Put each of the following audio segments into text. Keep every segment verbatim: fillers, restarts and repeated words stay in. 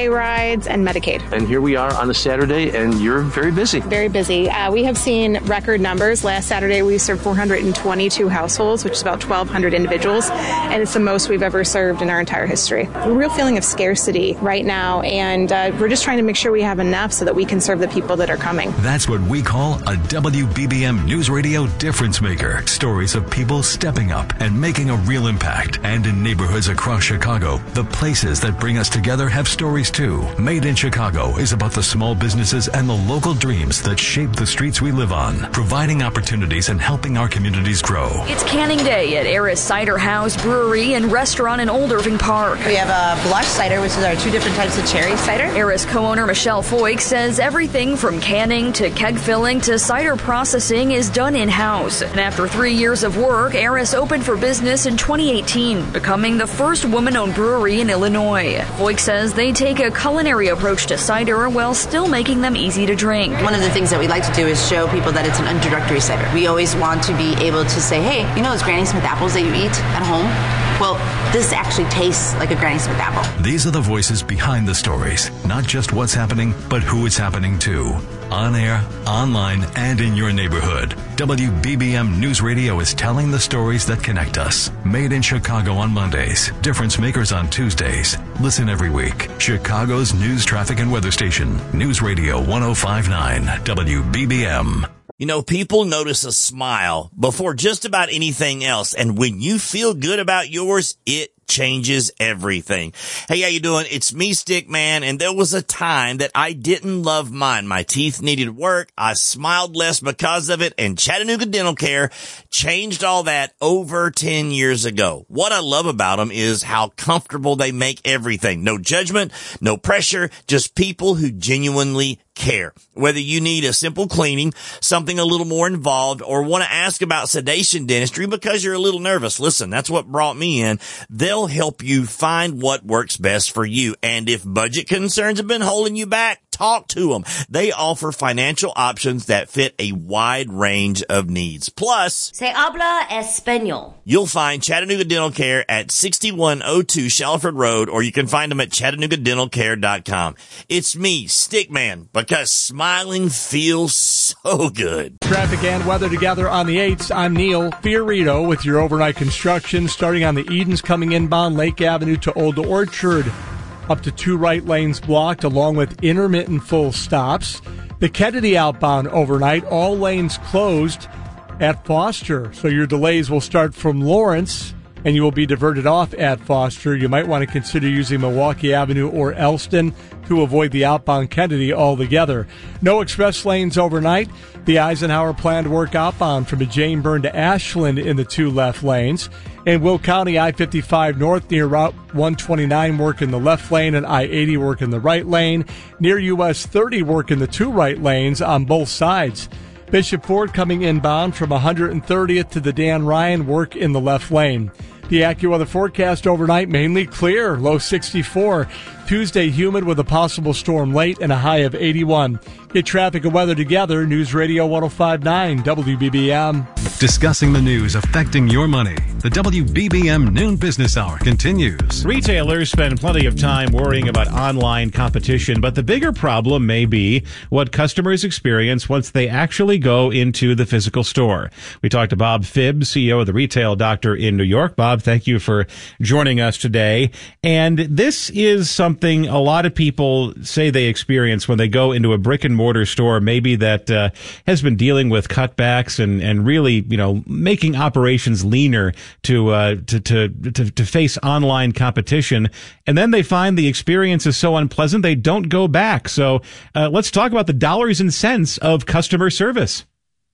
rides, and Medicaid. And here we are on a Saturday, and you're very busy. Very busy. Uh, we have seen record numbers. Last Saturday, we served four hundred twenty-two households, which is about twelve hundred individuals, and it's the most we've ever served in our entire history. A real feeling of scarcity right now, and uh, we're just trying to make sure we have enough so that we can serve the people that are coming. That's what we call a W B B M News Radio difference maker. Stories of people stepping up and making a real impact. And in neighborhoods across Chicago, the places that bring us together have stories too. Made in Chicago is about the small businesses and the local dreams that shape the streets we live on, providing opportunities and helping our communities grow. It's Canning Day at Eris Cider House Brewery and Restaurant in Old Irving Park. We have a blush cider, which is our two different types of cherry cider. Eris co-owner Michelle Foyk says everything from canning to keg filling to cider processing is done in-house. And after three years of work, Eris opened for business in twenty eighteen, becoming the first woman-owned brewery in Illinois. Foyk says they take a culinary approach to cider while still making them easy to drink. One of the things that we like to do is show people that it's an introductory cider. We always want to be able to say, hey, you know those Granny Smith apples that you eat at home? Well, this actually tastes like a Granny Smith apple. These are the voices behind the stories, not just what's happening, but who it's happening to. On air, online, and in your neighborhood, W B B M News Radio is telling the stories that connect us. Made in Chicago on Mondays, difference makers on Tuesdays. Listen every week. Chicago's news, traffic, and weather station. News Radio one oh five point nine W B B M. You know, people notice a smile before just about anything else. And when you feel good about yours, it changes everything. Hey, how you doing? It's me, Stickman, and there was a time that I didn't love mine. My teeth needed work. I smiled less because of it, and Chattanooga Dental Care changed all that over ten years ago. What I love about them is how comfortable they make everything. No judgment, no pressure, just people who genuinely care. Whether you need a simple cleaning, something a little more involved, or want to ask about sedation dentistry because you're a little nervous, listen, that's what brought me in. They'll help you find what works best for you. And if budget concerns have been holding you back, talk to them. They offer financial options that fit a wide range of needs. Plus, Se habla español. You'll find Chattanooga Dental Care at sixty-one oh two Shalford Road, or you can find them at chattanooga dental care dot com. It's me, Stickman, because smiling feels so good. Traffic and weather together on the eights. I'm Neil Fiorito with your overnight construction starting on the Edens coming inbound Lake Avenue to Old Orchard. Up to two right lanes blocked along with intermittent full stops. The Kennedy outbound overnight, all lanes closed at Foster. So your delays will start from Lawrence and you will be diverted off at Foster. You might want to consider using Milwaukee Avenue or Elston to avoid the outbound Kennedy altogether. No express lanes overnight. The Eisenhower planned work outbound from Jane Byrne to Ashland in the two left lanes. In Will County, I fifty-five north near Route one twenty-nine work in the left lane and I eighty work in the right lane. Near U S thirty work in the two right lanes on both sides. Bishop Ford coming inbound from one hundred thirtieth to the Dan Ryan work in the left lane. The AccuWeather forecast overnight mainly clear, low sixty-four. Tuesday humid with a possible storm late and a high of eighty-one. Get traffic and weather together. News Radio one oh five point nine W B B M. Discussing the news affecting your money. The W B B M Noon Business Hour continues. Retailers spend plenty of time worrying about online competition, but the bigger problem may be what customers experience once they actually go into the physical store. We talked to Bob Phibbs, C E O of the Retail Doctor in New York. Bob, thank you for joining us today. And this is something a lot of people say they experience when they go into a brick and mortar store, maybe that uh, has been dealing with cutbacks and, and really, you know, making operations leaner to, uh, to, to, to, to face online competition. And then they find the experience is so unpleasant, they don't go back. So uh, let's talk about the dollars and cents of customer service.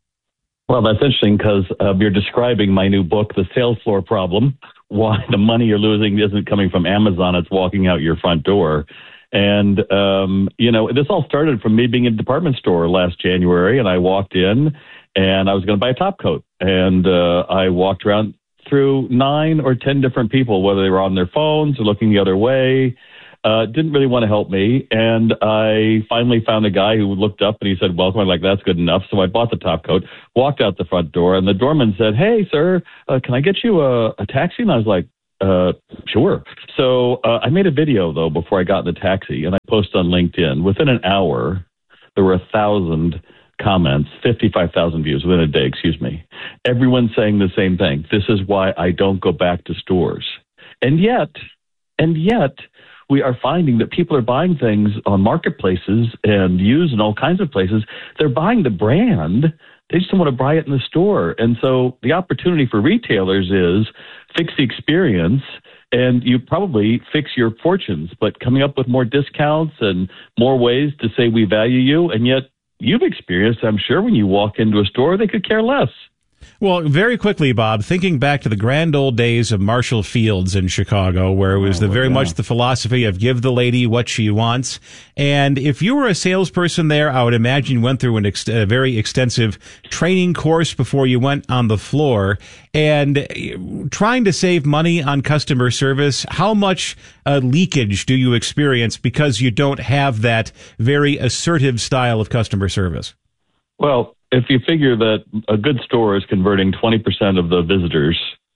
Well, that's interesting because uh, you're describing my new book, The Sales Floor Problem, why the money you're losing isn't coming from Amazon, it's walking out your front door. And, um, you know, this all started from me being in a department store last January, and I walked in and I was going to buy a top coat. And uh, I walked around through nine or ten different people, whether they were on their phones or looking the other way. Uh, didn't really want to help me. And I finally found a guy who looked up and he said, welcome. I'm like, that's good enough. So I bought the top coat, walked out the front door, and the doorman said, hey, sir, uh, can I get you a, a taxi? And I was like, Uh, sure. So uh, I made a video, though, before I got in the taxi, and I posted on LinkedIn. Within an hour, there were a thousand comments, fifty-five thousand views within a day, excuse me. Everyone saying the same thing. This is why I don't go back to stores. And yet, and yet, we are finding that people are buying things on marketplaces and used in all kinds of places. They're buying the brand. They just don't want to buy it in the store. And so the opportunity for retailers is fix the experience, and you probably fix your fortunes, but coming up with more discounts and more ways to say we value you. And yet you've experienced, I'm sure, when you walk into a store, they could care less. Well, very quickly, Bob, thinking back to the grand old days of Marshall Fields in Chicago, where it was oh, the very yeah. much the philosophy of give the lady what she wants. And if you were a salesperson there, I would imagine you went through an ex- a very extensive training course before you went on the floor. And trying to save money on customer service, how much uh, leakage do you experience because you don't have that very assertive style of customer service? Well, if you figure that a good store is converting twenty percent of the visitors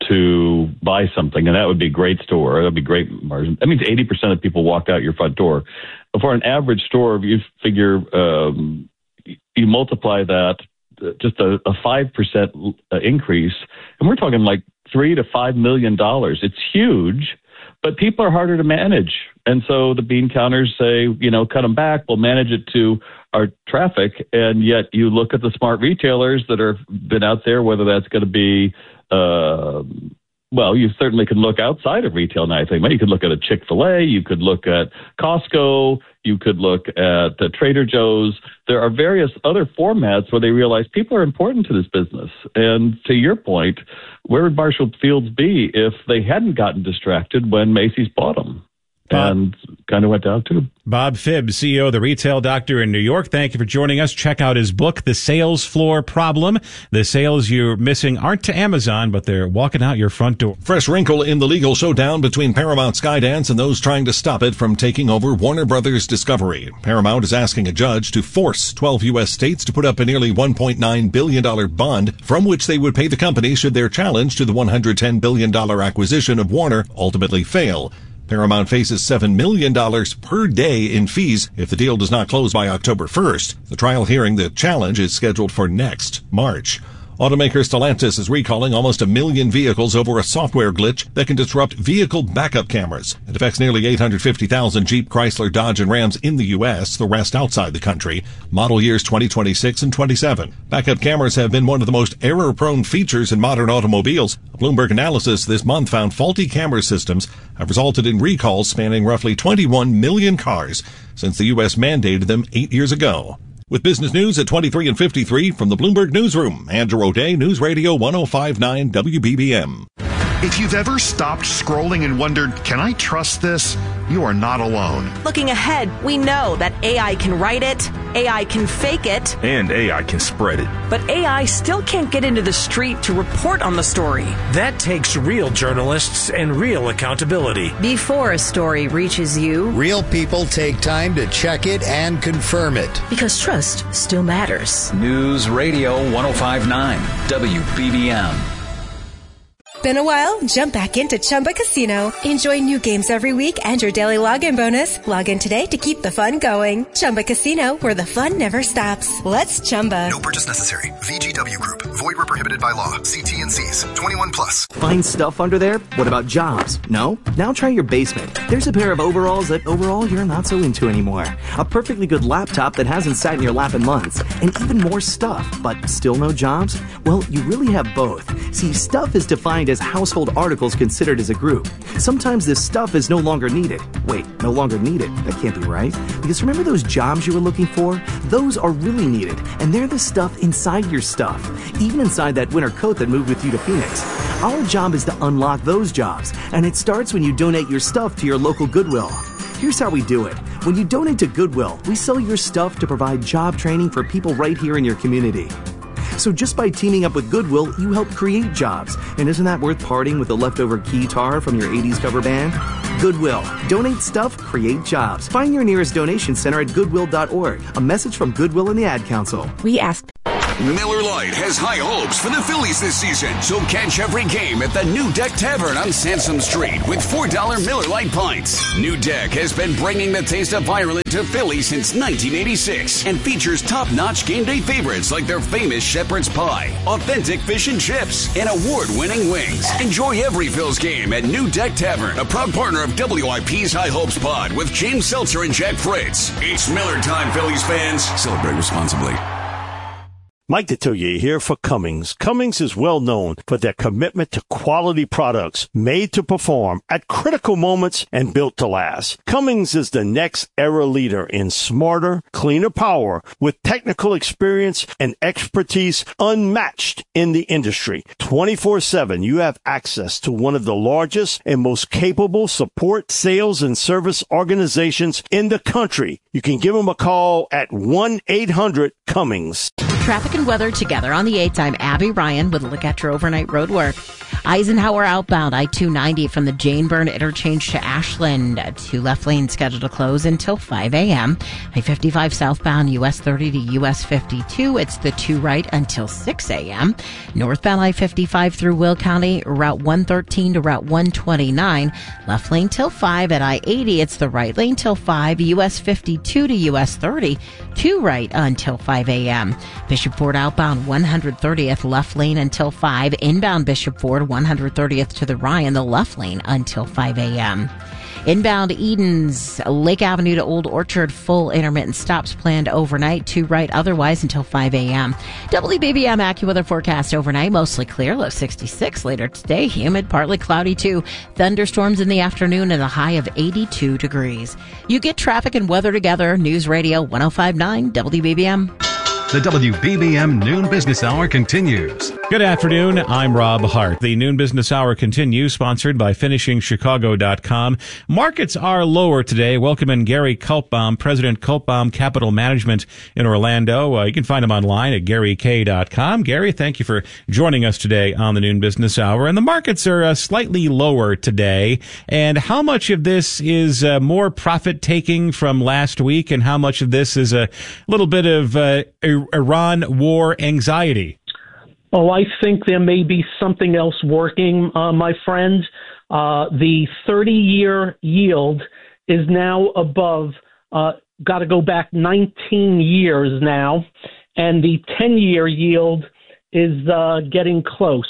to buy something, and that would be a great store, that would be great margin. That means eighty percent of people walk out your front door. For an average store, you figure um, you multiply that, just a, a five percent increase, and we're talking like three to five million dollars. It's huge, but people are harder to manage. And so the bean counters say, you know, cut them back. We'll manage it to our traffic. And yet you look at the smart retailers that have been out there, whether that's going to be, uh, well, you certainly can look outside of retail now. I think you could look at a Chick-fil-A, you could look at Costco, you could look at uh, Trader Joe's. There are various other formats where they realize people are important to this business. And to your point, where would Marshall Fields be if they hadn't gotten distracted when Macy's bought them? Bob, and kind of went down too. Bob Phibbs, C E O of The Retail Doctor in New York. Thank you for joining us. Check out his book, The Sales Floor Problem. The sales you're missing aren't to Amazon, but they're walking out your front door. Fresh wrinkle in the legal showdown between Paramount Skydance and those trying to stop it from taking over Warner Brothers Discovery. Paramount is asking a judge to force twelve U S states to put up a nearly one point nine billion dollars bond from which they would pay the company should their challenge to the one hundred ten billion dollars acquisition of Warner ultimately fail. Paramount faces seven million dollars per day in fees if the deal does not close by October first. The trial hearing, the challenge, is scheduled for next March. Automaker Stellantis is recalling almost a million vehicles over a software glitch that can disrupt vehicle backup cameras. It affects nearly eight hundred fifty thousand Jeep, Chrysler, Dodge, and Rams in the U S, the rest outside the country. Model years twenty twenty-six and twenty-seven. Backup cameras have been one of the most error-prone features in modern automobiles. A Bloomberg analysis this month found faulty camera systems have resulted in recalls spanning roughly twenty-one million cars since the U S mandated them eight years ago. With business news at twenty-three and fifty-three from the Bloomberg Newsroom, Andrew O'Day, News Radio ten fifty-nine W B B M. If you've ever stopped scrolling and wondered, can I trust this? You are not alone. Looking ahead, we know that A I can write it, A I can fake it, and A I can spread it. But A I still can't get into the street to report on the story. That takes real journalists and real accountability. Before a story reaches you, real people take time to check it and confirm it. Because trust still matters. News Radio ten fifty-nine W B B M. Been a while? Jump back into Chumba Casino. Enjoy new games every week and your daily login bonus. Log in today to keep the fun going. Chumba Casino, where the fun never stops. Let's Chumba. No purchase necessary. V G W Group. Void where prohibited by law. See T and C's. twenty-one plus. Find stuff under there? What about jobs? No? Now try your basement. There's a pair of overalls that overall you're not so into anymore. A perfectly good laptop that hasn't sat in your lap in months. And even more stuff, but still no jobs? Well, you really have both. See, stuff is defined as household articles considered as a group. Sometimes this stuff is no longer needed. Wait, no longer needed? That can't be right. Because remember those jobs you were looking for? Those are really needed, and they're the stuff inside your stuff. Even inside that winter coat that moved with you to Phoenix. Our job is to unlock those jobs, and it starts when you donate your stuff to your local Goodwill. Here's how we do it. When you donate to Goodwill, we sell your stuff to provide job training for people right here in your community. So just by teaming up with Goodwill, you help create jobs. And isn't that worth parting with the leftover keytar from your eighties cover band? Goodwill. Donate stuff, create jobs. Find your nearest donation center at goodwill dot org. A message from Goodwill and the Ad Council. We asked... Miller Lite has high hopes for the Phillies this season, so catch every game at the New Deck Tavern on Sansom Street with four dollar Miller Lite pints. New Deck has been bringing the taste of Ireland to Philly since nineteen eighty-six and features top-notch game day favorites like their famous shepherd's pie, authentic fish and chips, and award-winning wings. Enjoy every Phil's game at New Deck Tavern, a proud partner of W I P's High Hopes Pod with James Seltzer and Jack Fritz. It's Miller time, Phillies fans. Celebrate responsibly. Mike Detillier here for Cummins. Cummins is well known for their commitment to quality products made to perform at critical moments and built to last. Cummins is the next era leader in smarter, cleaner power with technical experience and expertise unmatched in the industry. twenty-four seven, you have access to one of the largest and most capable support, sales, and service organizations in the country. You can give them a call at one eight hundred Cummins. Traffic and weather together on the eighth. I'm Abby Ryan with a look at your overnight road work. Eisenhower outbound I two ninety from the Jane Byrne interchange to Ashland. Two left lanes scheduled to close until five a.m. I fifty-five southbound U S thirty to U S fifty-two. It's the two right until six a.m. Northbound I fifty-five through Will County, Route one thirteen to Route one twenty-nine. Left lane till five at I eighty. It's the right lane till five. U S fifty-two to U S thirty. Two right until five a.m. Bishop Ford outbound one thirtieth left lane until five. Inbound Bishop Ford one thirtieth to the Ryan, the left lane until five a.m. Inbound Edens, Lake Avenue to Old Orchard, full intermittent stops planned overnight, two right otherwise until five a.m. W B B M AccuWeather forecast overnight, mostly clear, low sixty-six. Later today, humid, partly cloudy too. Thunderstorms in the afternoon and a high of eighty-two degrees. You get traffic and weather together. News Radio one oh five point nine W B B M. The W B B M Noon Business Hour continues. Good afternoon. I'm Rob Hart. The Noon Business Hour continues, sponsored by Finishing Chicago dot com. Markets are lower today. Welcome in Gary Kulpbaum, President Kulpbaum Capital Management in Orlando. Uh, you can find him online at Gary K dot com. Gary, thank you for joining us today on the Noon Business Hour. And the markets are uh, slightly lower today. And how much of this is uh, more profit-taking from last week, and how much of this is a little bit of uh, Iran war anxiety? Oh, I think there may be something else working, uh, my friend. Uh, the thirty-year yield is now above, uh, got to go back nineteen years now, and the ten-year yield is uh, getting close.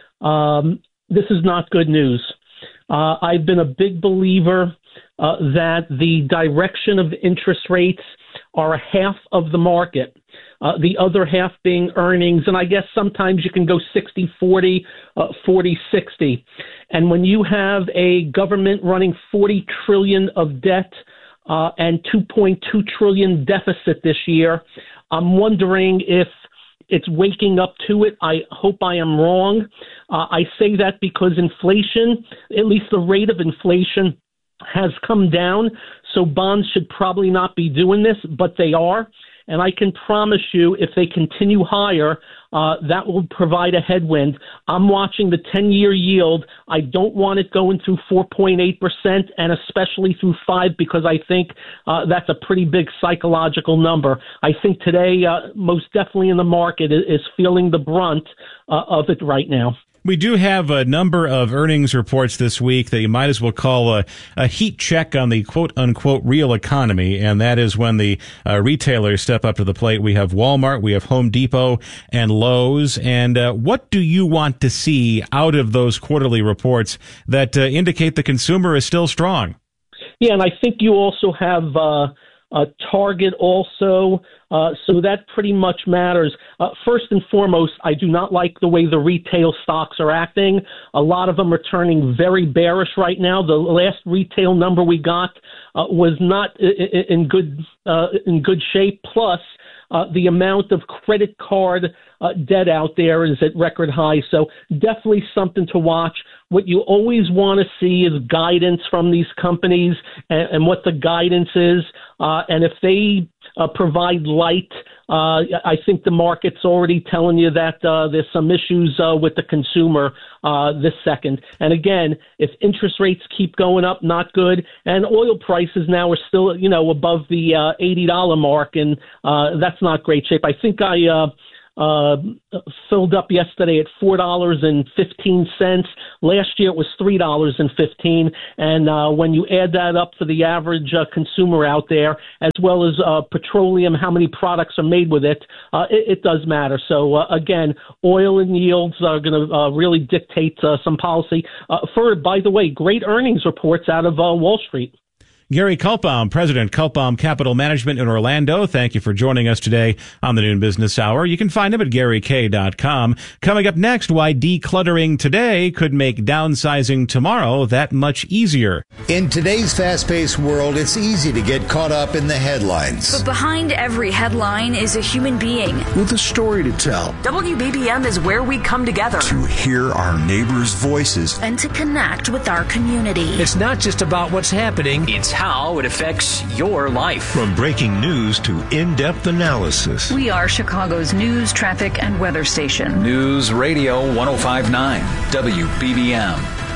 Um, this is not good news. Uh, I've been a big believer uh, that the direction of interest rates are half of the market. Uh, the other half being earnings. And I guess sometimes you can go sixty forty, uh, forty sixty. And when you have a government running forty trillion dollars of debt uh, and two point two trillion dollars deficit this year, I'm wondering if it's waking up to it. I hope I am wrong. Uh, I say that because inflation, at least the rate of inflation, has come down. So bonds should probably not be doing this, but they are. And I can promise you, if they continue higher, uh, that will provide a headwind. I'm watching the ten-year yield. I don't want it going through four point eight percent, and especially through five, because I think uh, that's a pretty big psychological number. I think today, uh, most definitely in the market, is, is feeling the brunt uh, of it right now. We do have a number of earnings reports this week that you might as well call a, a heat check on the quote-unquote real economy, and that is when the uh, retailers step up to the plate. We have Walmart, we have Home Depot, and Lowe's. And uh, what do you want to see out of those quarterly reports that uh, indicate the consumer is still strong? Yeah, and I think you also have uh, uh, Target also. Uh, so that pretty much matters. Uh, first and foremost, I do not like the way the retail stocks are acting. A lot of them are turning very bearish right now. The last retail number we got uh, was not in, in good uh, in good shape. Plus, uh, the amount of credit card uh, debt out there is at record high. So definitely something to watch. What you always want to see is guidance from these companies and, and what the guidance is. Uh, and if they uh, provide light, uh, I think the market's already telling you that uh, there's some issues uh, with the consumer uh, this second. And again, if interest rates keep going up, not good. And oil prices now are still, you know, above the uh, eighty dollars mark, and uh, that's not great shape. I think I uh, uh, filled up yesterday at four dollars and fifteen cents. Last year it was three dollars and fifteen cents. And uh, when you add that up for the average uh, consumer out there, as well as uh, petroleum, how many products are made with it, uh, it, it does matter. So, uh, again, oil and yields are going to uh, really dictate uh, some policy. Uh, for, by the way, great earnings reports out of uh, Wall Street. Gary Kaltbaum, President, Kaltbaum Capital Management in Orlando. Thank you for joining us today on the Noon Business Hour. You can find him at Gary K dot com. Coming up next, why decluttering today could make downsizing tomorrow that much easier. In today's fast-paced world, it's easy to get caught up in the headlines. But behind every headline is a human being with a story to tell. W B B M is where we come together to hear our neighbors' voices and to connect with our community. It's not just about what's happening, it's how it affects your life. From breaking news to in-depth analysis. We are Chicago's news, traffic, and weather station. News Radio one oh five point nine, W B B M.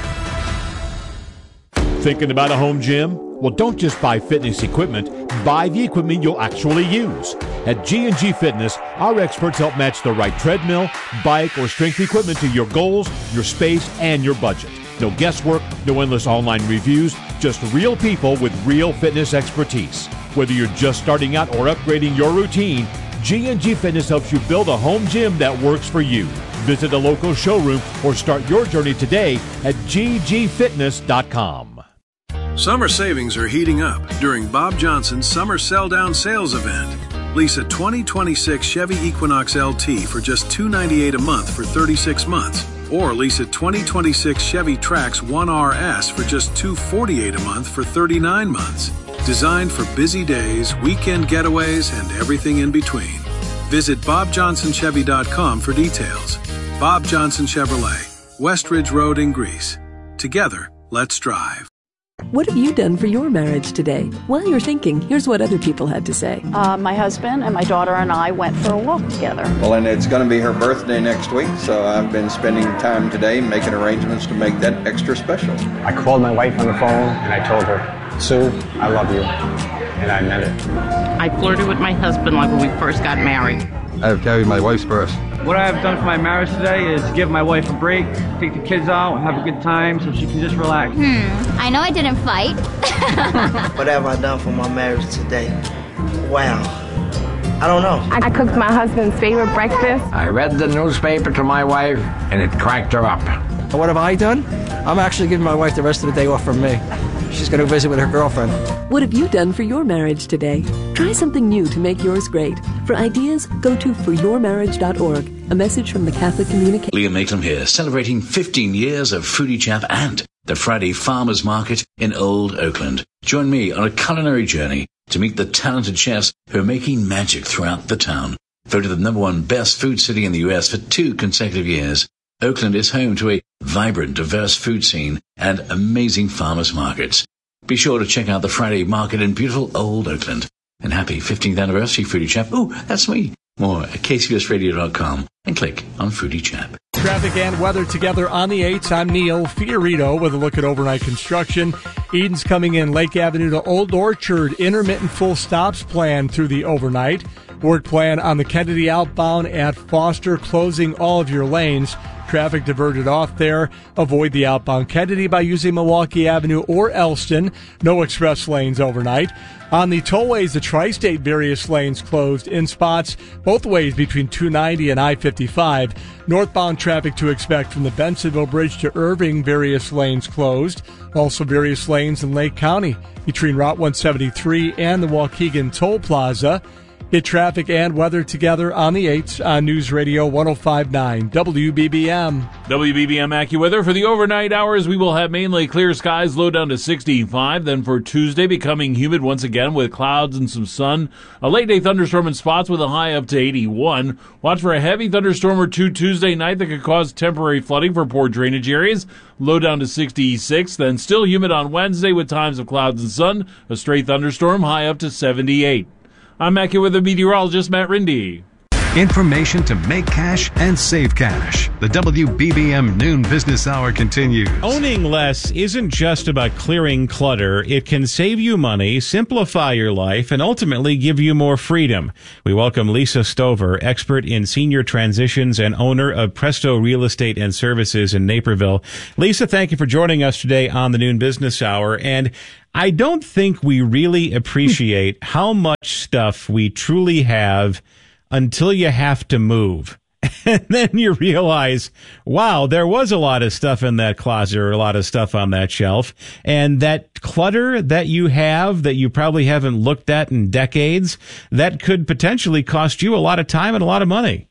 Thinking about a home gym? Well, don't just buy fitness equipment. Buy the equipment you'll actually use. At G and G Fitness, our experts help match the right treadmill, bike, or strength equipment to your goals, your space, and your budget. No guesswork, no endless online reviews, just real people with real fitness expertise. Whether you're just starting out or upgrading your routine, G and G Fitness helps you build a home gym that works for you. Visit a local showroom or start your journey today at g g fitness dot com. Summer savings are heating up during Bob Johnson's Summer Sell Down Sales event. Lease a twenty twenty-six Chevy Equinox L T for just two hundred ninety-eight dollars a month for thirty-six months. Or lease a twenty twenty-six Chevy Trax one R S for just two hundred forty-eight dollars a month for thirty-nine months. Designed for busy days, weekend getaways, and everything in between. Visit bob johnson chevy dot com for details. Bob Johnson Chevrolet, Westridge Road in Greece. Together, let's drive. What have you done for your marriage today? While you're thinking, here's what other people had to say. Uh, my husband and my daughter and I went for a walk together. Well, and it's going to be her birthday next week, so I've been spending time today making arrangements to make that extra special. I called my wife on the phone and I told her, Sue, I love you. And I meant it. I flirted with my husband like when we first got married. I've carried my wife's purse. What I've done for my marriage today is give my wife a break, take the kids out, have a good time so she can just relax. Hmm, I know I didn't fight. What have I done for my marriage today? Wow. I don't know. I cooked my husband's favorite breakfast. I read the newspaper to my wife, and it cracked her up. What have I done? I'm actually giving my wife the rest of the day off from me. She's going to visit with her girlfriend. What have you done for your marriage today? Try something new to make yours great. For ideas, go to for your marriage dot org. A message from the Catholic Communication. Liam Maitland here, celebrating fifteen years of Foodie Chap and the Friday Farmers Market in Old Oakland. Join me on a culinary journey to meet the talented chefs who are making magic throughout the town. Voted the number one best food city in the U S for two consecutive years, Oakland is home to a vibrant, diverse food scene and amazing farmers markets. Be sure to check out the Friday Market in beautiful Old Oakland. And happy fifteenth anniversary, Foodie Chap. Ooh, that's me. More at k c b s radio dot com and click on Foodie Chap. Traffic and weather together on the eights. I'm Neil Fiorito with a look at overnight construction. Eden's coming in Lake Avenue to Old Orchard. Intermittent full stops planned through the overnight. Work plan on the Kennedy outbound at Foster, closing all of your lanes. Traffic diverted off there. Avoid the outbound Kennedy by using Milwaukee Avenue or Elston. No express lanes overnight. On the tollways, the Tri-State, various lanes closed in spots both ways between two ninety and I fifty-five. Northbound traffic to expect from the Bensonville Bridge to Irving, various lanes closed. Also various lanes in Lake County between Route one seventy-three and the Waukegan Toll Plaza. Get traffic and weather together on the eights on News Radio one oh five point nine W B B M. W B B M AccuWeather. For the overnight hours, we will have mainly clear skies, low down to sixty-five. Then for Tuesday, becoming humid once again with clouds and some sun. A late-day thunderstorm in spots with a high up to eighty-one. Watch for a heavy thunderstorm or two Tuesday night that could cause temporary flooding for poor drainage areas. Low down to sixty-six. Then still humid on Wednesday with times of clouds and sun. A stray thunderstorm, high up to seventy-eight. I'm AccuWeather meteorologist Matt Rindy. Information to make cash and save cash. The W B B M Noon Business Hour continues. Owning less isn't just about clearing clutter. It can save you money, simplify your life, and ultimately give you more freedom. We welcome Lisa Stover, expert in senior transitions and owner of Presto Real Estate and Services in Naperville. Lisa, thank you for joining us today on the Noon Business Hour. And I don't think we really appreciate how much stuff we truly have until you have to move. And then you realize, wow, there was a lot of stuff in that closet or a lot of stuff on that shelf. And that clutter that you have that you probably haven't looked at in decades, that could potentially cost you a lot of time and a lot of money.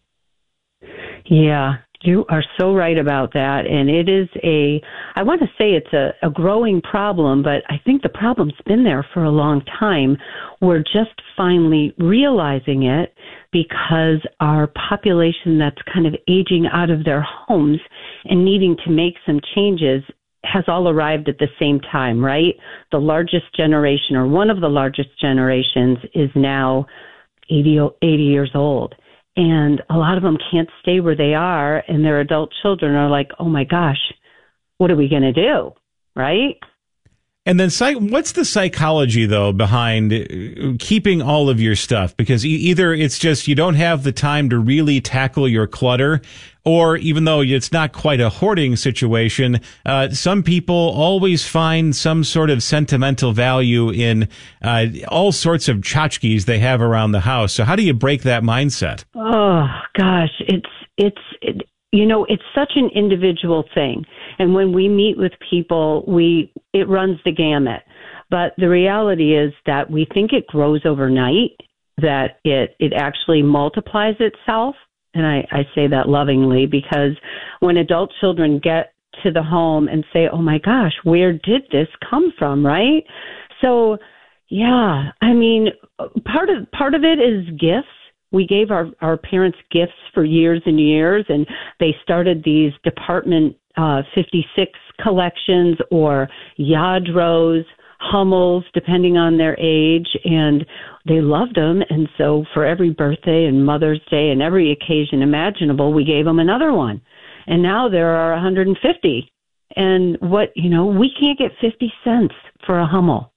Yeah, you are so right about that. And it is a, I want to say it's a, a growing problem, but I think the problem's been there for a long time. We're just finally realizing it because our population that's kind of aging out of their homes and needing to make some changes has all arrived at the same time, right? The largest generation, or one of the largest generations, is now eighty, eighty years old. And a lot of them can't stay where they are, and their adult children are like, oh my gosh, what are we going to do, right? And then what's the psychology, though, behind keeping all of your stuff? Because either it's just you don't have the time to really tackle your clutter, or even though it's not quite a hoarding situation, uh, some people always find some sort of sentimental value in uh, all sorts of tchotchkes they have around the house. So how do you break that mindset? Oh, gosh, it's, it's, it, you know, it's such an individual thing. And when we meet with people, we it runs the gamut. But the reality is that we think it grows overnight, that it, it actually multiplies itself. And I, I say that lovingly, because when adult children get to the home and say, oh my gosh, where did this come from, right? So, yeah, I mean, part of part of it is gifts. We gave our, our parents gifts for years and years, and they started these department uh, fifty-six collections or Lladros, Hummels, depending on their age, and they loved them. And so for every birthday and Mother's Day and every occasion imaginable, we gave them another one. And now there are one hundred fifty. And what, you know, we can't get fifty cents for a Hummel.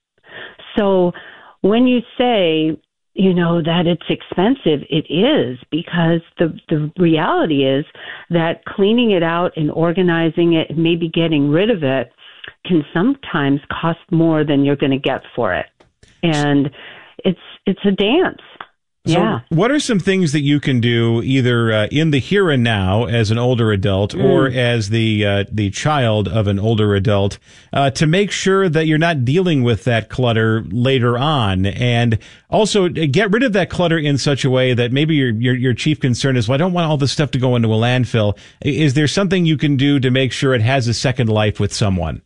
So when you say, you know, that it's expensive, it is, because the the reality is that cleaning it out and organizing it and maybe getting rid of it can sometimes cost more than you're going to get for it. And it's it's a dance. So yeah. What are some things that you can do either uh, in the here and now as an older adult mm. or as the uh, the child of an older adult uh, to make sure that you're not dealing with that clutter later on, and also get rid of that clutter in such a way that maybe your your, your chief concern is, well, I don't want all this stuff to go into a landfill. Is there something you can do to make sure it has a second life with someone?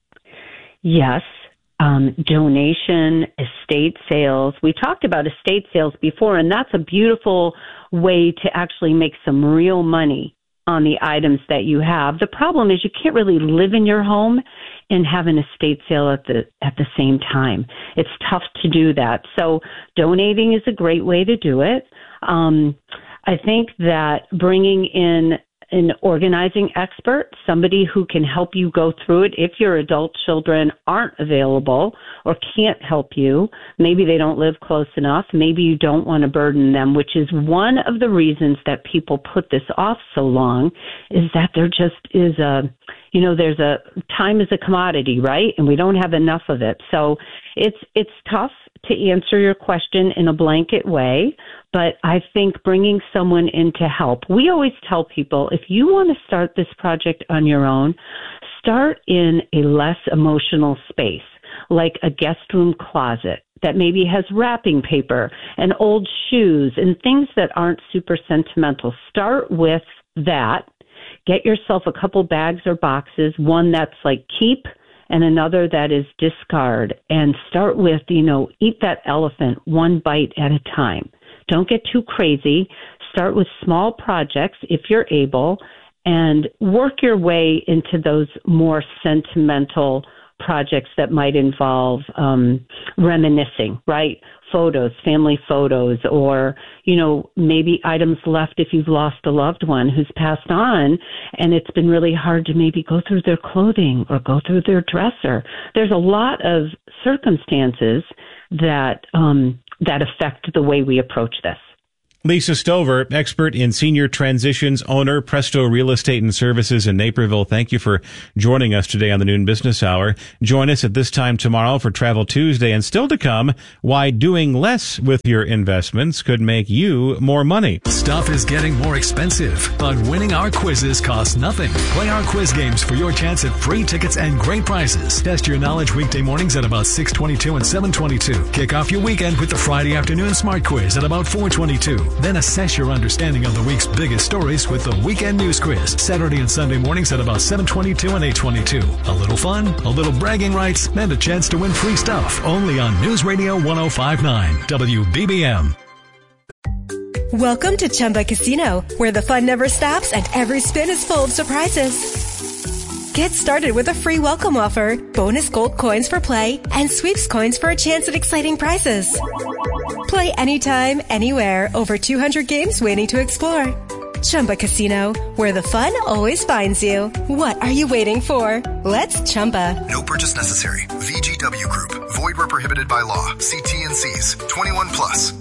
Yes. Um, donation, estate sales. We talked about estate sales before, and that's a beautiful way to actually make some real money on the items that you have. The problem is you can't really live in your home and have an estate sale at the at the same time. It's tough to do that. So donating is a great way to do it. Um, I think that bringing in an organizing expert, somebody who can help you go through it if your adult children aren't available or can't help you. Maybe they don't live close enough. Maybe you don't want to burden them, which is one of the reasons that people put this off so long, is that there just is a, you know, there's a, time is a commodity, right? And we don't have enough of it. So it's, it's tough to answer your question in a blanket way, but I think bringing someone in to help. We always tell people, if you want to start this project on your own, start in a less emotional space, like a guest room closet that maybe has wrapping paper and old shoes and things that aren't super sentimental. Start with that. Get yourself a couple bags or boxes, one that's like keep and another that is discard, and start with, you know, eat that elephant one bite at a time. Don't get too crazy. Start with small projects if you're able, and work your way into those more sentimental projects that might involve um, reminiscing, right? Photos, family photos, or, you know, maybe items left if you've lost a loved one who's passed on, and it's been really hard to maybe go through their clothing or go through their dresser. There's a lot of circumstances that um, that affect the way we approach this. Lisa Stover, expert in senior transitions, owner, Presto Real Estate and Services in Naperville. Thank you for joining us today on the Noon Business Hour. Join us at this time tomorrow for Travel Tuesday, and still to come, why doing less with your investments could make you more money. Stuff is getting more expensive, but winning our quizzes costs nothing. Play our quiz games for your chance at free tickets and great prizes. Test your knowledge weekday mornings at about six twenty-two and seven twenty-two. Kick off your weekend with the Friday afternoon smart quiz at about four twenty-two. Then assess your understanding of the week's biggest stories with the Weekend News Quiz, Saturday and Sunday mornings at about seven twenty-two and eight twenty-two. A little fun, a little bragging rights, and a chance to win free stuff. Only on News Radio ten fifty-nine, W B B M. Welcome to Chumba Casino, where the fun never stops and every spin is full of surprises. Get started with a free welcome offer, bonus gold coins for play, and sweeps coins for a chance at exciting prizes. Play anytime, anywhere, over two hundred games waiting to explore. Chumba Casino, where the fun always finds you. What are you waiting for? Let's Chumba. No purchase necessary. V G W Group. Void where prohibited by law. See T N Cs. twenty-one plus.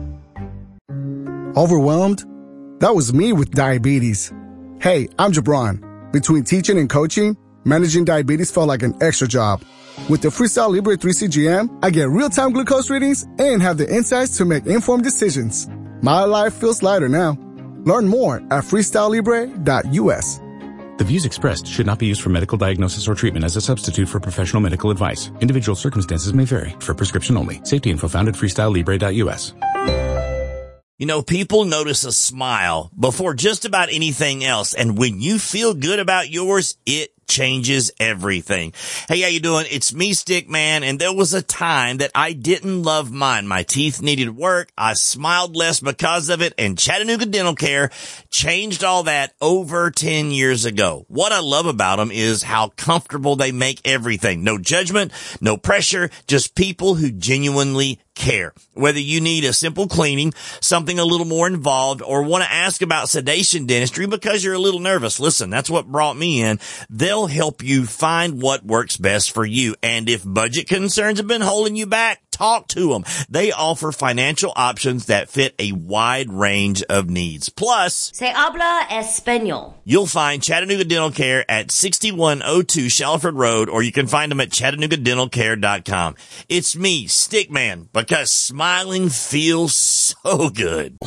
Overwhelmed? That was me with diabetes. Hey, I'm Jabron. Between teaching and coaching, managing diabetes felt like an extra job. With the Freestyle Libre three C G M, I get real-time glucose readings and have the insights to make informed decisions. My life feels lighter now. Learn more at freestyle libre dot U S. The views expressed should not be used for medical diagnosis or treatment as a substitute for professional medical advice. Individual circumstances may vary. For prescription only. Safety info found at freestyle libre dot U S. You know, people notice a smile before just about anything else. And when you feel good about yours, it changes everything. Hey, how you doing? It's me, Stickman, and there was a time that I didn't love mine. My teeth needed work. I smiled less because of it, and Chattanooga Dental Care changed all that over ten years ago. What I love about them is how comfortable they make everything. No judgment, no pressure, just people who genuinely care. Whether you need a simple cleaning, something a little more involved, or want to ask about sedation dentistry because you're a little nervous, listen, that's what brought me in. They'll help you find what works best for you. And if budget concerns have been holding you back, talk to them. They offer financial options that fit a wide range of needs. Plus, Se habla español. You'll find Chattanooga Dental Care at sixty-one oh two Shelford Road, or you can find them at chattanooga dental care dot com. It's me, Stickman, because smiling feels so good.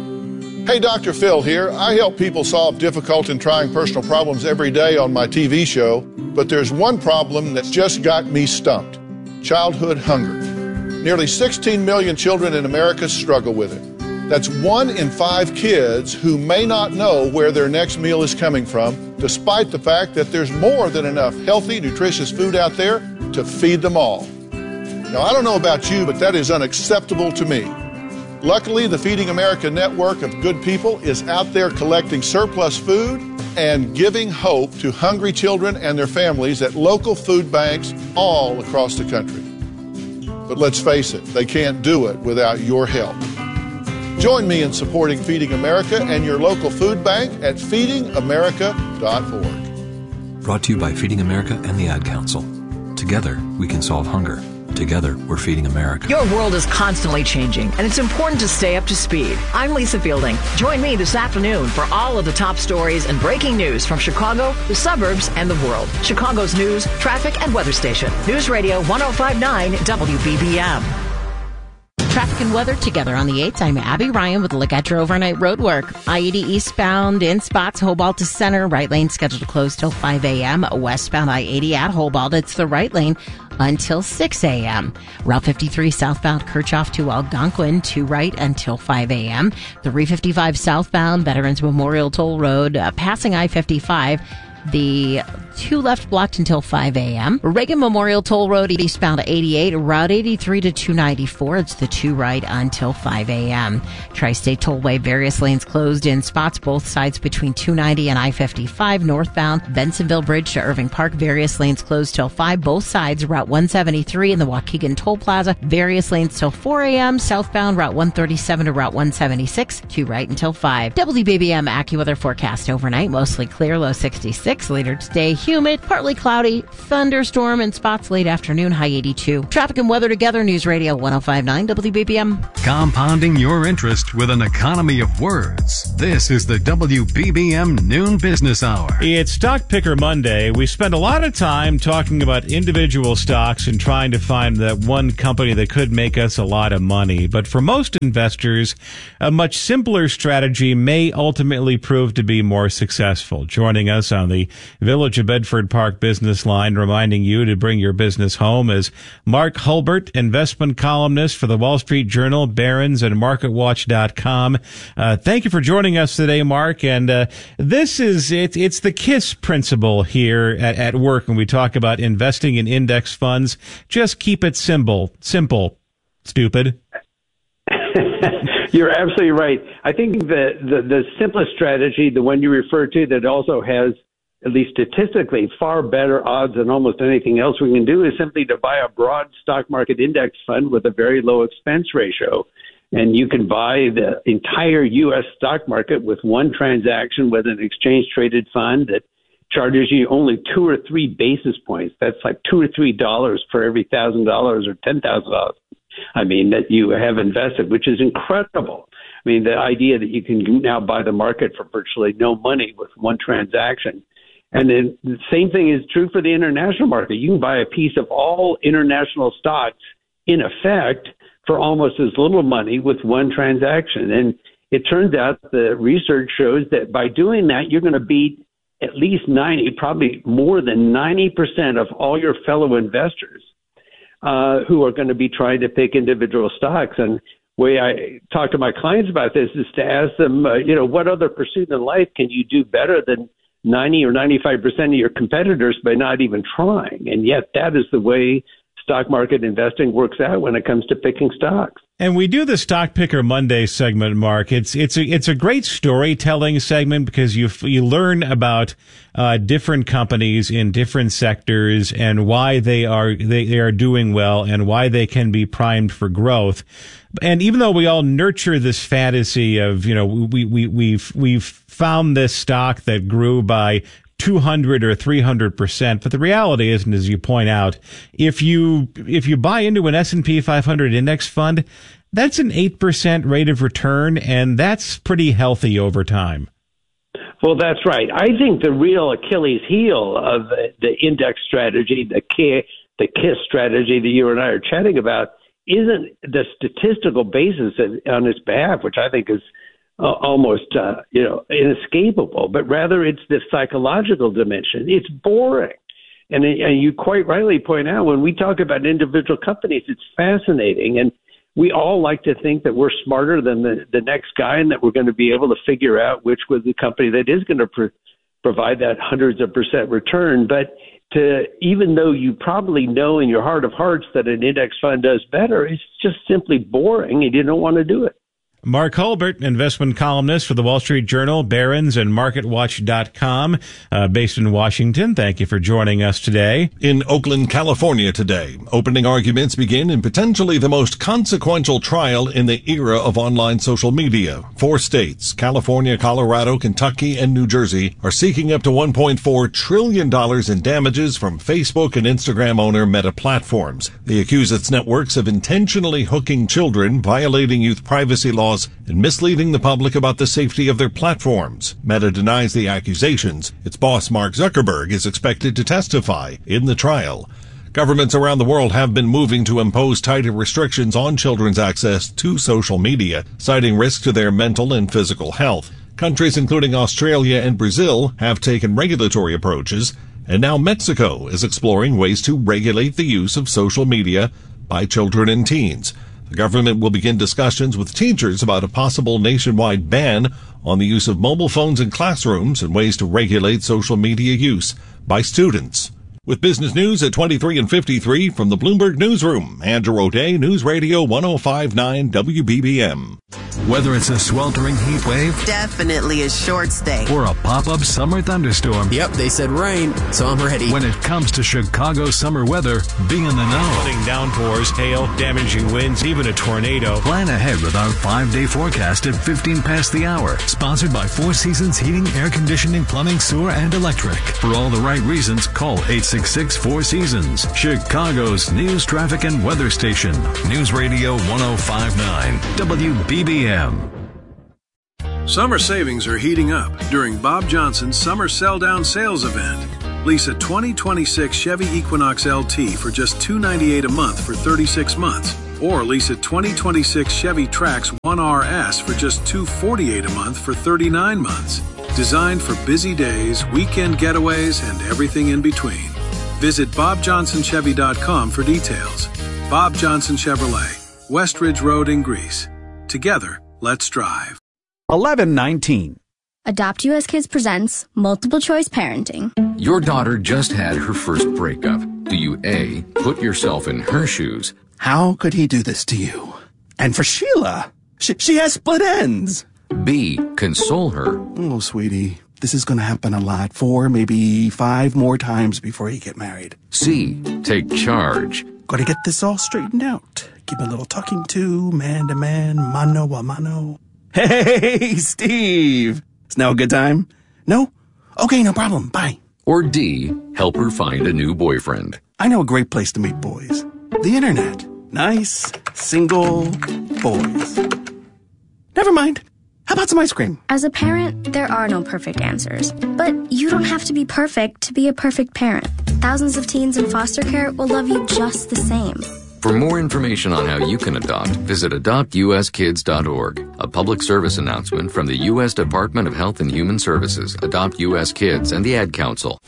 Hey, Doctor Phil here. I help people solve difficult and trying personal problems every day on my T V show, but there's one problem that's just got me stumped: childhood hunger. Nearly sixteen million children in America struggle with it. That's one in five kids who may not know where their next meal is coming from, despite the fact that there's more than enough healthy, nutritious food out there to feed them all. Now, I don't know about you, but that is unacceptable to me. Luckily, the Feeding America network of good people is out there collecting surplus food and giving hope to hungry children and their families at local food banks all across the country. But let's face it, they can't do it without your help. Join me in supporting Feeding America and your local food bank at feeding america dot org. Brought to you by Feeding America and the Ad Council. Together, we can solve hunger. Together, we're feeding America. Your world is constantly changing, and it's important to stay up to speed. I'm Lisa Fielding. Join me this afternoon for all of the top stories and breaking news from Chicago, the suburbs, and the world. Chicago's news, traffic, and weather station. News Radio ten fifty-nine W B B M. Traffic and weather together on the eighth. I'm Abby Ryan with a look at your overnight road work. I eighty eastbound in spots, Hobart to center. Right lane scheduled to close till five a.m. Westbound I eighty at Hobart, it's the right lane until six a.m. Route fifty-three southbound Kirchhoff to Algonquin to right until five a.m. three fifty-five southbound Veterans Memorial Toll Road uh, passing I fifty-five The two left blocked until five a.m. Reagan Memorial Toll Road eastbound to eighty-eight, Route eighty-three to two ninety-four. It's the two right until five a.m. Tri-State Tollway, various lanes closed in spots both sides between two ninety and I fifty-five. Northbound Bensonville Bridge to Irving Park, various lanes closed till five. Both sides, Route one seventy-three and the Waukegan Toll Plaza, various lanes till four a.m. Southbound Route one thirty-seven to Route one seventy-six, two right until five. W B B M AccuWeather forecast overnight, mostly clear, low sixty-six. Later today, humid, partly cloudy, thunderstorm in spots late afternoon, high eighty-two. Traffic and weather together, News Radio one oh five point nine W B B M. Compounding your interest with an economy of words. This is the W B B M Noon Business Hour. It's Stock Picker Monday. We spend a lot of time talking about individual stocks and trying to find that one company that could make us a lot of money. But for most investors, a much simpler strategy may ultimately prove to be more successful. Joining us on the Village of Bedford Park business line, reminding you to bring your business home, is Mark Hulbert, investment columnist for the Wall Street Journal, Barron's, and Market Watch dot com. Uh, thank you for joining us today, Mark. And uh, this is it, it's the KISS principle here at, at work when we talk about investing in index funds. Just keep it simple, simple, stupid. You're absolutely right. I think the, the, the simplest strategy, the one you refer to, that also has, at least statistically, far better odds than almost anything else we can do, is simply to buy a broad stock market index fund with a very low expense ratio. And you can buy the entire U S stock market with one transaction with an exchange-traded fund that charges you only two or three basis points. That's like two or three dollars for every one thousand dollars or ten thousand dollars. I mean, that you have invested, which is incredible. I mean, the idea that you can now buy the market for virtually no money with one transaction. And then the same thing is true for the international market. You can buy a piece of all international stocks, in effect, for almost as little money with one transaction. And it turns out the research shows that by doing that, you're going to beat at least ninety, probably more than ninety percent of all your fellow investors uh, who are going to be trying to pick individual stocks. And the way I talk to my clients about this is to ask them, uh, you know, what other pursuit in life can you do better than ninety or ninety-five percent of your competitors by not even trying? And yet that is the way stock market investing works out when it comes to picking stocks. And we do the Stock Picker Monday segment, Mark. It's it's a it's a great storytelling segment because you you learn about uh, different companies in different sectors and why they are they, they are doing well and why they can be primed for growth. And even though we all nurture this fantasy of, you know, we we we've we've found this stock that grew by two hundred or three hundred percent. But the reality isn't, as you point out, if you, if you buy into an S and P five hundred index fund, that's an eight percent rate of return, and that's pretty healthy over time. Well, that's right. I think the real Achilles heel of the, the index strategy, the K, the KISS strategy that you and I are chatting about, isn't the statistical basis on its behalf, which I think is Uh, almost, uh, you know, inescapable, but rather it's the psychological dimension. It's boring. And, and you quite rightly point out, when we talk about individual companies, it's fascinating. And we all like to think that we're smarter than the, the next guy and that we're going to be able to figure out which was the company that is going to pro- provide that hundreds of percent return. But to, even though you probably know in your heart of hearts that an index fund does better, it's just simply boring and you don't want to do it. Mark Hulbert, investment columnist for the Wall Street Journal, Barron's, and Market Watch dot com, uh, based in Washington. Thank you for joining us today. In Oakland, California today, opening arguments begin in potentially the most consequential trial in the era of online social media. Four states, California, Colorado, Kentucky, and New Jersey, are seeking up to one point four trillion dollars in damages from Facebook and Instagram owner Meta Platforms. They accuse its networks of intentionally hooking children, violating youth privacy laws, and misleading the public about the safety of their platforms. Meta denies the accusations. Its boss, Mark Zuckerberg, is expected to testify in the trial. Governments around the world have been moving to impose tighter restrictions on children's access to social media, citing risk to their mental and physical health. Countries including Australia and Brazil have taken regulatory approaches, and now Mexico is exploring ways to regulate the use of social media by children and teens. The government will begin discussions with teachers about a possible nationwide ban on the use of mobile phones in classrooms and ways to regulate social media use by students. With business news at twenty-three and fifty-three from the Bloomberg Newsroom, Andrew O'Day, News Radio one oh five point nine W B B M. Whether it's a sweltering heat wave, definitely a short stay, or a pop-up summer thunderstorm. Yep, they said rain, so I'm ready. When it comes to Chicago summer weather, be in the know. Flooding downpours, hail, damaging winds, even a tornado. Plan ahead with our five-day forecast at fifteen past the hour. Sponsored by Four Seasons Heating, Air Conditioning, Plumbing, Sewer, and Electric. For all the right reasons, call eight six six, four seasons. Chicago's news, traffic, and weather station. News Radio one oh five point nine W B B M. Summer savings are heating up during Bob Johnson's Summer Sell-Down Sales event. Lease a twenty twenty-six Chevy Equinox L T for just two hundred ninety-eight dollars a month for thirty-six months. Or lease a twenty twenty-six Chevy Trax one R S for just two hundred forty-eight dollars a month for thirty-nine months. Designed for busy days, weekend getaways, and everything in between. Visit bob johnson chevy dot com for details. Bob Johnson Chevrolet, Westridge Road in Greece. Together, let's drive. eleven nineteen. Adopt U S Kids presents Multiple Choice Parenting. Your daughter just had her first breakup. Do you A, put yourself in her shoes? How could he do this to you? And for Sheila, she, she has split ends. B, console her. Oh, sweetie, this is going to happen a lot. Four, maybe five more times before you get married. C, take charge. Got to get this all straightened out. Keep a little talking to, man to man, mano a mano. Hey, Steve! Is now a good time? No? Okay, no problem. Bye. Or D, help her find a new boyfriend. I know a great place to meet boys. The internet. Nice, single boys. Never mind. How about some ice cream? As a parent, there are no perfect answers. But you don't have to be perfect to be a perfect parent. Thousands of teens in foster care will love you just the same. For more information on how you can adopt, visit adopt u s kids dot org. A public service announcement from the U S Department of Health and Human Services, Adopt U S Kids, and the Ad Council.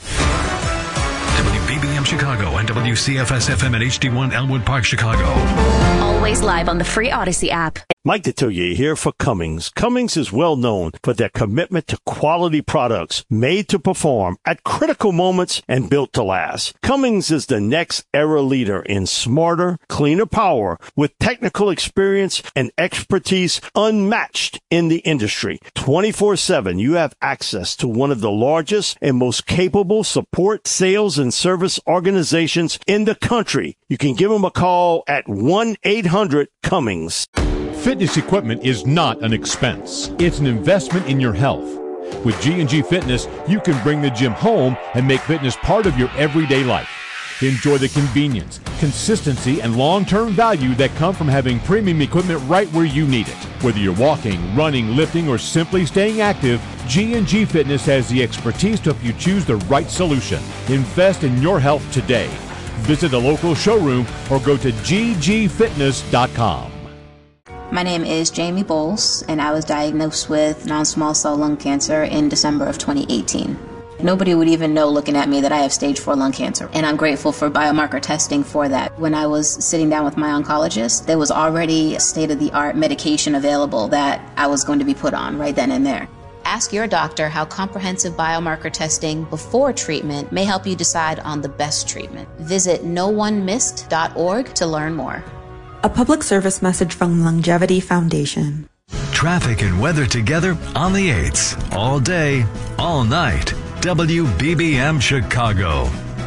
W B B M Chicago and W C F S F M at H D one Elmwood Park, Chicago. Always live on the free Odyssey app. Mike Detillier here for Cummings. Cummings is well known for their commitment to quality products made to perform at critical moments and built to last. Cummings is the next era leader in smarter, cleaner power with technical experience and expertise unmatched in the industry. twenty-four seven, you have access to one of the largest and most capable support, sales, and service organizations in the country. You can give them a call at one eight hundred Cummings. Fitness equipment is not an expense. It's an investment in your health. With G and G Fitness, you can bring the gym home and make fitness part of your everyday life. Enjoy the convenience, consistency, and long-term value that come from having premium equipment right where you need it. Whether you're walking, running, lifting, or simply staying active, G and G Fitness has the expertise to help you choose the right solution. Invest in your health today. Visit a local showroom or go to g g fitness dot com. My name is Jamie Bowles, and I was diagnosed with non-small cell lung cancer in December of twenty eighteen. Nobody would even know looking at me that I have stage four lung cancer, and I'm grateful for biomarker testing for that. When I was sitting down with my oncologist, there was already state-of-the-art medication available that I was going to be put on right then and there. Ask your doctor how comprehensive biomarker testing before treatment may help you decide on the best treatment. Visit no one missed dot org to learn more. A public service message from Longevity Foundation. Traffic and weather together on the eights. All day, all night. W B B M Chicago.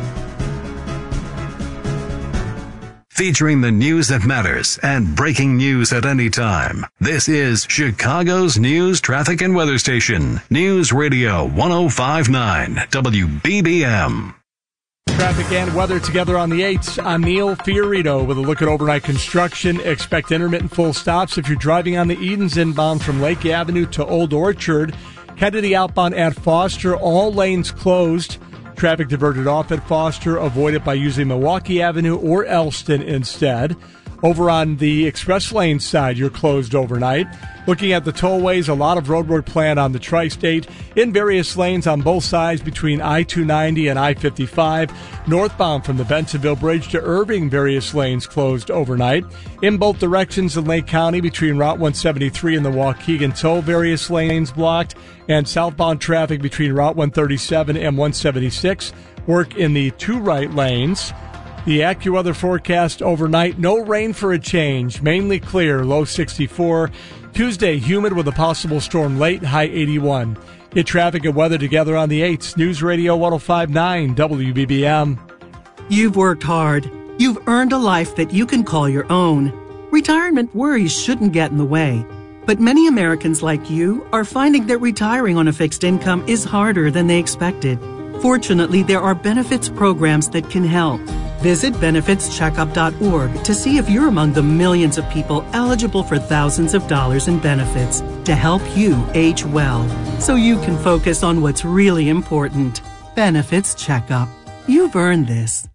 Featuring the news that matters and breaking news at any time. This is Chicago's news, traffic, and weather station. News Radio one oh five point nine W B B M. Traffic and weather together on the eights. I'm Neil Fiorito with a look at overnight construction. Expect intermittent full stops if you're driving on the Edens inbound from Lake Avenue to Old Orchard. Head to the outbound at Foster. All lanes closed. Traffic diverted off at Foster. Avoid it by using Milwaukee Avenue or Elston instead. Over on the express lane side, you're closed overnight. Looking at the tollways, a lot of roadwork planned on the tri-state in various lanes on both sides between I two ninety and I fifty-five. Northbound from the Bentonville Bridge to Irving, various lanes closed overnight. In both directions in Lake County between Route one seventy-three and the Waukegan Toll, various lanes blocked. And southbound traffic between Route one thirty-seven and one seventy-six. Work in the two right lanes. The AccuWeather forecast overnight, no rain for a change, mainly clear, low sixty-four. Tuesday, humid with a possible storm late, high eighty-one. Get traffic and weather together on the eights. News Radio one oh five point nine W B B M. You've worked hard. You've earned a life that you can call your own. Retirement worries shouldn't get in the way. But many Americans like you are finding that retiring on a fixed income is harder than they expected. Fortunately, there are benefits programs that can help. Visit benefits checkup dot org to see if you're among the millions of people eligible for thousands of dollars in benefits to help you age well, so you can focus on what's really important. Benefits Checkup. You've earned this.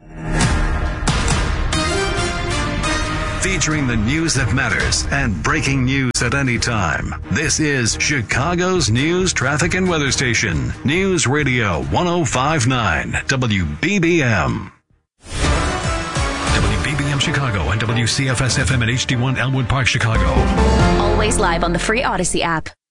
Featuring the news that matters and breaking news at any time. This is Chicago's news, traffic, and weather station. News Radio one oh five point nine W B B M. W B B M Chicago and W C F S F M at H D one Elmwood Park, Chicago. Always live on the free Odyssey app.